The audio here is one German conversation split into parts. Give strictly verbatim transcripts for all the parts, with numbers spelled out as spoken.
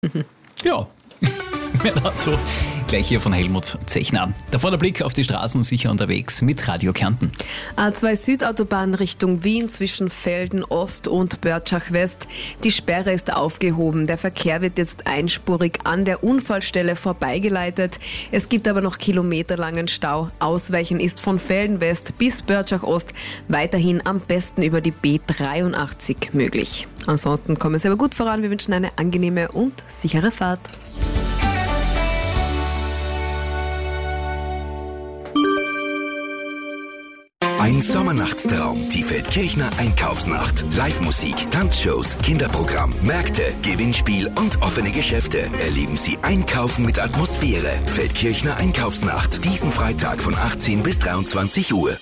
Ja, mehr dazu gleich hier von Helmut Zechner. Davor der Blick auf die Straßen, sicher unterwegs mit Radio Kärnten. A zwei Südautobahn Richtung Wien zwischen Velden Ost und Börtschach West. Die Sperre ist aufgehoben. Der Verkehr wird jetzt einspurig an der Unfallstelle vorbeigeleitet. Es gibt aber noch kilometerlangen Stau. Ausweichen ist von Velden West bis Börtschach Ost weiterhin am besten über die B dreiundachtzig möglich. Ansonsten kommen Sie aber gut voran. Wir wünschen eine angenehme und sichere Fahrt. Ein Sommernachtstraum, die Feldkirchner Einkaufsnacht. Live-Musik, Tanzshows, Kinderprogramm, Märkte, Gewinnspiel und offene Geschäfte. Erleben Sie Einkaufen mit Atmosphäre. Feldkirchner Einkaufsnacht. Diesen Freitag von achtzehn bis dreiundzwanzig Uhr.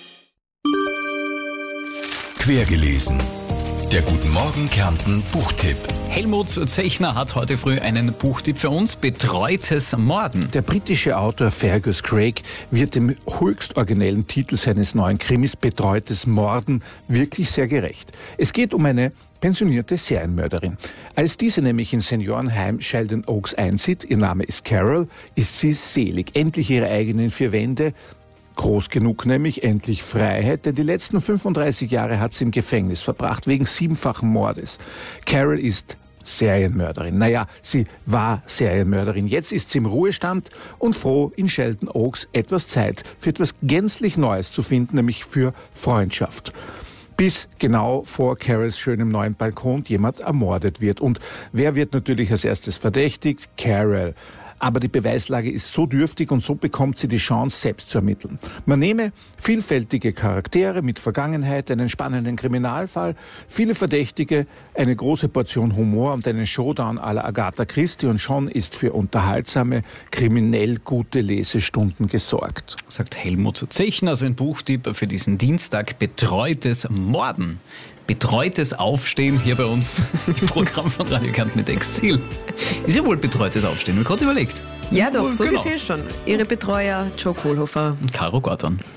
Quergelesen. Der Guten Morgen Kärnten Buchtipp. Helmut Zechner hat heute früh einen Buchtipp für uns: Betreutes Morden. Der britische Autor Fergus Craig wird dem höchst originellen Titel seines neuen Krimis Betreutes Morden wirklich sehr gerecht. Es geht um eine pensionierte Serienmörderin. Als diese nämlich in Seniorenheim Sheldon Oaks einzieht, ihr Name ist Carol, ist sie selig. Endlich ihre eigenen vier Wände. Groß genug nämlich, endlich Freiheit, denn die letzten fünfunddreißig Jahre hat sie im Gefängnis verbracht, wegen siebenfachen Mordes. Carol ist Serienmörderin. Naja, sie war Serienmörderin. Jetzt ist sie im Ruhestand und froh, in Sheldon Oaks etwas Zeit für etwas gänzlich Neues zu finden, nämlich für Freundschaft. Bis genau vor Carols schönem neuen Balkon jemand ermordet wird. Und wer wird natürlich als erstes verdächtigt? Carol. Aber die Beweislage ist so dürftig und so bekommt sie die Chance, selbst zu ermitteln. Man nehme vielfältige Charaktere mit Vergangenheit, einen spannenden Kriminalfall, viele Verdächtige, eine große Portion Humor und einen Showdown à la Agatha Christie und schon ist für unterhaltsame, kriminell gute Lesestunden gesorgt. Sagt Helmut Zechner, sein Buchtipp für diesen Dienstag: Betreutes Morden. Betreutes Aufstehen hier bei uns im Programm von Radio Kärnten mit Exil. Ist ja wohl betreutes Aufstehen, mir gerade überlegt. Ja doch, so Genau. gesehen schon. Ihre Betreuer Joe Kohlhofer Und Caro Gordon.